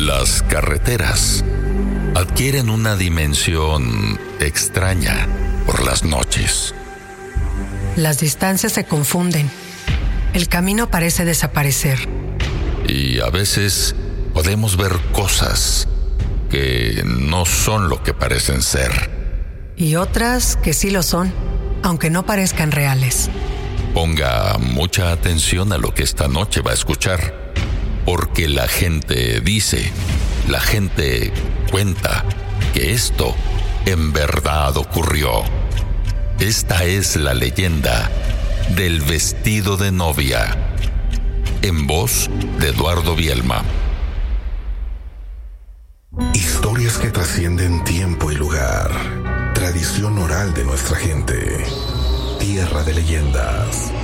Las carreteras adquieren una dimensión extraña por las noches. Las distancias se confunden. El camino parece desaparecer. Y a veces podemos ver cosas que no son lo que parecen ser. Y otras que sí lo son, aunque no parezcan reales. Ponga mucha atención a lo que esta noche va a escuchar, porque la gente dice, la gente cuenta que esto en verdad ocurrió. Esta es la leyenda del vestido de novia, en voz de Eduardo Bielma. Historias que trascienden tiempo y lugar. Tradición oral de nuestra gente. Tierra de leyendas.